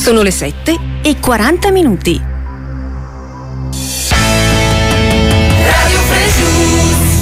Sono le 7:40. Radio Fresh.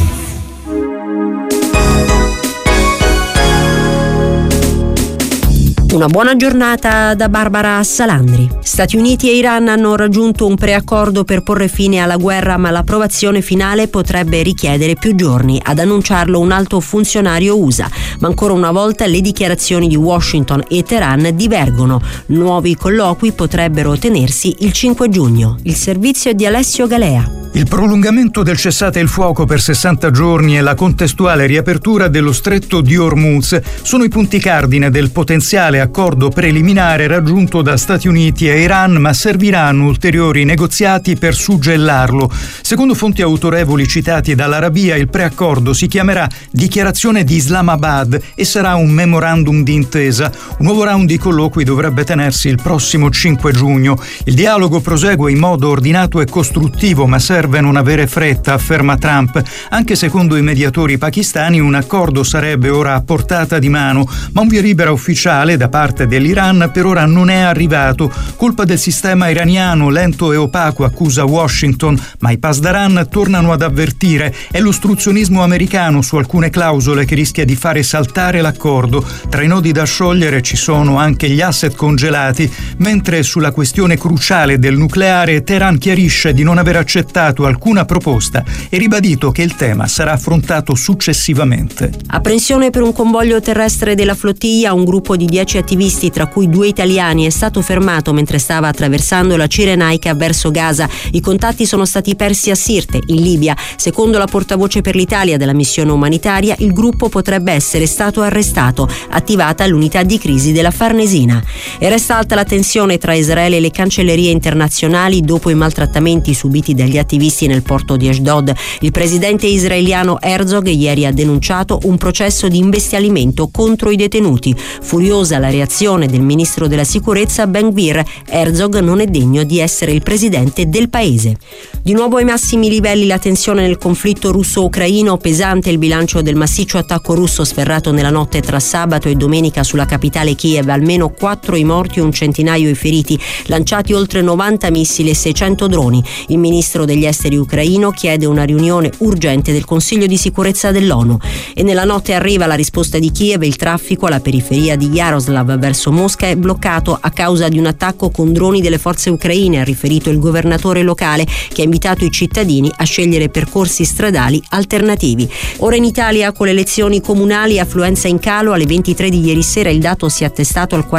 Una buona giornata da Barbara Salandri. Stati Uniti e Iran hanno raggiunto un preaccordo per porre fine alla guerra, ma l'approvazione finale potrebbe richiedere più giorni. Ad annunciarlo un alto funzionario USA. Ma ancora una volta le dichiarazioni di Washington e Teheran divergono. Nuovi colloqui potrebbero tenersi il 5 giugno. Il servizio è di Alessio Galea. Il prolungamento del cessate il fuoco per 60 giorni e la contestuale riapertura dello stretto di Hormuz sono i punti cardine del potenziale accordo preliminare raggiunto da Stati Uniti e Iran, ma serviranno ulteriori negoziati per suggellarlo. Secondo fonti autorevoli citati dall'Arabia, il preaccordo si chiamerà Dichiarazione di Islamabad e sarà un memorandum di intesa. Un nuovo round di colloqui dovrebbe tenersi il prossimo 5 giugno. Il dialogo prosegue in modo ordinato e costruttivo, ma serve non avere fretta, afferma Trump. Anche secondo i mediatori pakistani un accordo sarebbe ora a portata di mano, ma un via libera ufficiale da parte dell'Iran per ora non è arrivato. Colpa del sistema iraniano, lento e opaco, accusa Washington, ma i Pasdaran tornano ad avvertire. È l'ostruzionismo americano su alcune clausole che rischia di fare saltare l'accordo. Tra i nodi da sciogliere ci sono anche gli asset congelati, mentre sulla questione cruciale del nucleare Teheran chiarisce di non aver accettato alcuna proposta e ribadito che il tema sarà affrontato successivamente. Apprensione per un convoglio terrestre della flottiglia. Un gruppo di 10 attivisti, tra cui 2 italiani, è stato fermato mentre stava attraversando la Cirenaica verso Gaza. I contatti sono stati persi a Sirte, in Libia. Secondo la portavoce per l'Italia della missione umanitaria, il gruppo potrebbe essere stato arrestato. Attivata l'unità di crisi della Farnesina. E resta alta la tensione tra Israele e le cancellerie internazionali dopo i maltrattamenti subiti dagli attivisti nel porto di Ashdod. Il presidente israeliano Herzog ieri ha denunciato un processo di imbestialimento contro i detenuti. Furiosa la reazione del ministro della sicurezza Ben Gvir. Herzog non è degno di essere il presidente del paese. Di nuovo ai massimi livelli la tensione nel conflitto russo-ucraino. Pesante il bilancio del massiccio attacco russo sferrato nella notte tra sabato e domenica sulla capitale Kiev. Almeno 4 i morti e un centinaio i feriti. Lanciati oltre 90 missili e 600 droni. Il ministro degli esteri ucraino chiede una riunione urgente del Consiglio di sicurezza dell'ONU. E nella notte arriva la risposta di Kiev. Il traffico alla periferia di Yaroslav verso Mosca è bloccato a causa di un attacco con droni delle forze ucraine, ha riferito il governatore locale, che ha invitato i cittadini a scegliere percorsi stradali alternativi. Ora in Italia, con le elezioni comunali, affluenza in calo. Alle 23 di ieri sera il dato si è attestato al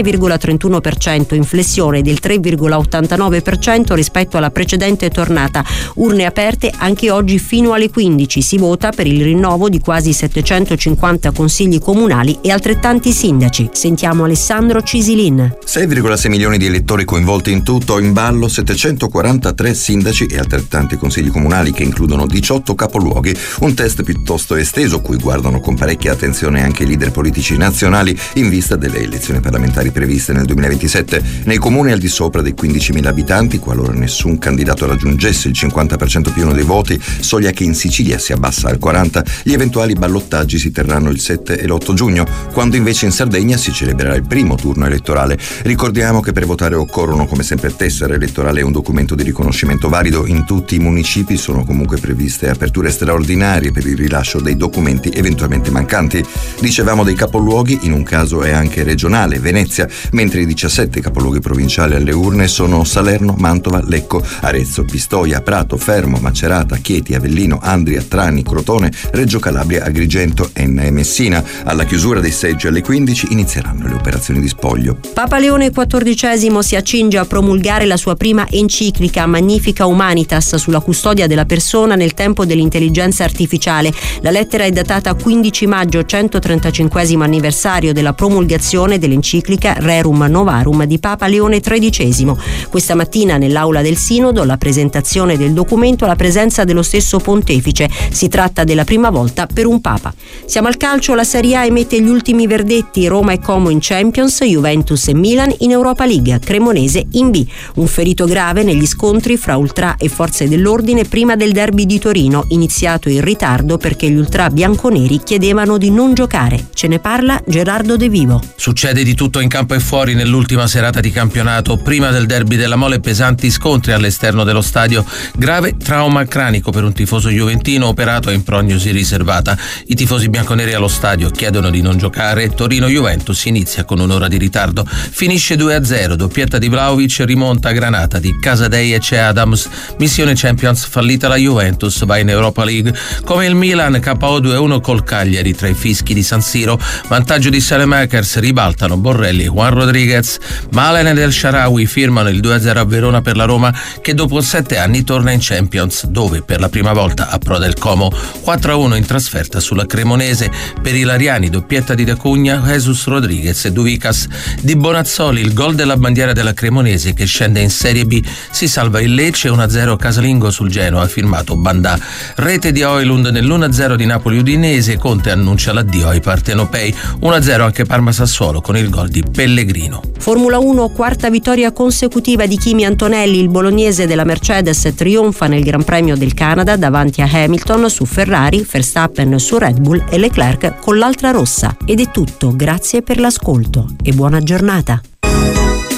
46,31%, inflessione del 3,89% rispetto alla precedente tornata. Urne aperte anche oggi fino alle 15. Si vota per il rinnovo di quasi 750 consigli comunali e altrettanti sindaci. Sentiamo Alessandro Cisilin. 6,6 milioni di elettori coinvolti in tutto, in ballo 743 sindaci e altrettanti consigli comunali che includono 18 capoluoghi. Un test piuttosto esteso, cui guardano con parecchia attenzione anche i leader politici nazionali in vista delle elezioni parlamentari previste nel 2027. Nei comuni al di sopra dei 15.000 abitanti, qualora nessun candidato raggiungesse il 50% più uno dei voti, soglia che in Sicilia si abbassa al 40%, gli eventuali ballottaggi si terranno il 7 e l'8 giugno, quando invece in Sardegna si celebrerà il primo turno elettorale. Ricordiamo che per votare occorrono come sempre tessera elettorale e un documento di riconoscimento valido. In tutti i municipi sono comunque previste aperture straordinarie per il rilascio dei documenti eventualmente mancanti. Dicevamo dei capoluoghi, in un caso è anche regionale, Venezia, mentre i 17 capoluoghi provinciali alle urne sono Salerno, Mantova, Lecco, Arezzo, Pistoia, Prato, Fermo, Macerata, Chieti, Avellino, Andria, Trani, Crotone, Reggio Calabria, Agrigento, Enna e Messina. Alla chiusura dei seggi alle 15 inizieranno le operazioni di spoglio. Papa Leone XIV si accinge a promulgare la sua prima enciclica Magnifica Humanitas sulla custodia della persona nel tempo dell'intelligenza artificiale. La lettera è datata 15 maggio, 135° anniversario della promulgazione dell'enciclica Rerum Novarum di Papa Leone XIII. Questa mattina nell'aula del Sinodo la presentazione firmazione del documento la presenza dello stesso pontefice. Si tratta della prima volta per un papa. Siamo al calcio, la Serie A emette gli ultimi verdetti: Roma e Como in Champions, Juventus e Milan in Europa League, Cremonese in B. Un ferito grave negli scontri fra ultra e forze dell'ordine prima del derby di Torino, iniziato in ritardo perché gli ultra bianconeri chiedevano di non giocare. Ce ne parla Gerardo De Vivo. Succede di tutto in campo e fuori nell'ultima serata di campionato. Prima del derby della Mole, pesanti scontri all'esterno dello stadio. Grave trauma cranico per un tifoso juventino operato in prognosi riservata. I tifosi bianconeri allo stadio chiedono di non giocare. Torino-Juventus inizia con un'ora di ritardo. Finisce 2-0, doppietta di Vlahovic, rimonta a Granata di Casadei e c'è Adams. Missione Champions fallita, la Juventus va in Europa League. Come il Milan, KO 2-1 col Cagliari tra i fischi di San Siro. Vantaggio di Saelemaekers, ribaltano Borrelli e Juan Rodriguez. Malen ed El Shaarawy firmano il 2-0 a Verona per la Roma, che dopo 7 anni torna in Champions, dove per la prima volta approda il Como. 4-1 in trasferta sulla Cremonese. Per i lariani, doppietta di D'Acugna, Jesus Rodriguez e Duvicas. Di Bonazzoli il gol della bandiera della Cremonese, che scende in Serie B. Si salva il Lecce, 1-0 casalingo sul Genoa, firmato Bandà. Rete di Højlund nell'1-0 di Napoli-Udinese. Conte annuncia l'addio ai partenopei. 1-0 anche Parma-Sassuolo con il gol di Pellegrino. Formula 1, quarta vittoria consecutiva di Kimi Antonelli. Il bolognese della Mercedes trionfa nel Gran Premio del Canada davanti a Hamilton su Ferrari, Verstappen su Red Bull e Leclerc con l'altra rossa. Ed è tutto, grazie per l'ascolto e buona giornata.